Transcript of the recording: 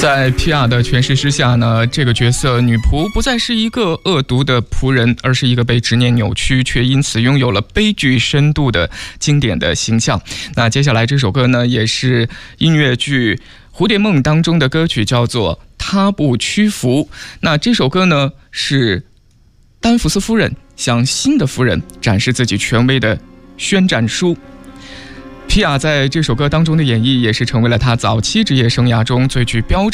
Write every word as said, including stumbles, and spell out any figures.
在皮亚的诠释之下呢，这个角色女仆不再是一个恶毒的仆人，而是一个被执念扭曲却因此拥有了悲剧深度的经典的形象。那接下来这首歌呢，也是音乐剧《蝴蝶梦》当中的歌曲，叫做《他不屈服》。那这首歌呢，是丹弗斯夫人向新的夫人展示自己权威的宣战书。皮亚在这首歌当中的演绎，也是成为了他早期职业生涯中最具标志